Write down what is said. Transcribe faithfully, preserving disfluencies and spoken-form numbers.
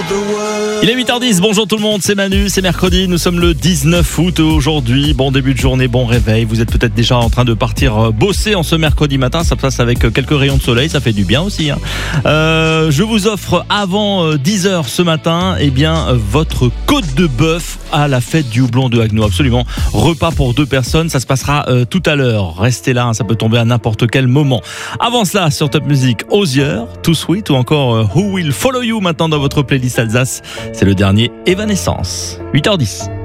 Il est huit heures dix, bonjour tout le monde, c'est Manu, c'est mercredi, nous sommes le dix-neuf août aujourd'hui. Bon début de journée, bon réveil, vous êtes peut-être déjà en train de partir bosser en ce mercredi matin, ça passe avec quelques rayons de soleil, ça fait du bien aussi. Hein. Euh, je vous offre avant dix heures ce matin, eh bien, votre côte de bœuf à la fête du houblon de Haguenau, absolument. Repas pour deux personnes, ça se passera euh, tout à l'heure. Restez là, hein, ça peut tomber à n'importe quel moment. Avant cela, sur Top Music, Osier, Too Sweet ou encore euh, Who Will Follow You maintenant dans votre playlist Alsace. C'est le dernier Evanescence. huit heures dix.